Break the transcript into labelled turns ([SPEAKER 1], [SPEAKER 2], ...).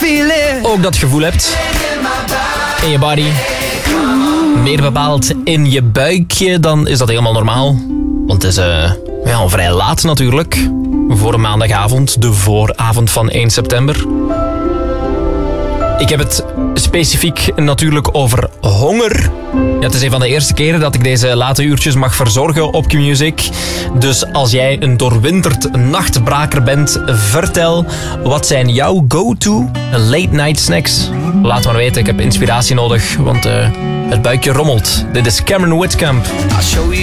[SPEAKER 1] ook dat gevoel hebt in je body, meer bepaald in je buikje, dan is dat helemaal normaal. Want het is al vrij laat natuurlijk, voor een maandagavond, de vooravond van 1 september. Ik heb het specifiek natuurlijk over honger. Ja, het is een van de eerste keren dat ik deze late uurtjes mag verzorgen op Q-Music. Dus als jij een doorwinterd nachtbraker bent, vertel, wat zijn jouw go-to late night snacks? Laat maar weten, ik heb inspiratie nodig, want het buikje rommelt. Dit is Cameron Whitcomb.